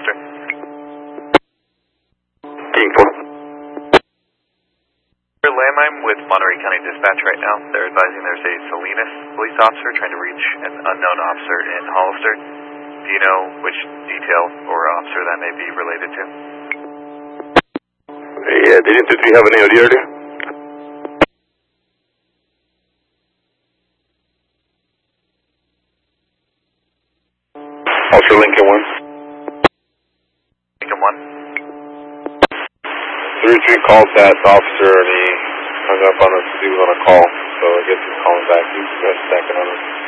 Hollister. Team 4. We're landmine with Monterey County Dispatch right now. They're advising there's a Salinas police officer trying to reach an unknown officer in Hollister. Do you know which detail or officer that may be related to? Yeah, did you have an AOD earlier? Officer Lincoln 1. Lincoln 1. 3-3 called that officer and he hung up on us. He was on a call, so I guess he's calling back. He's stacking on us.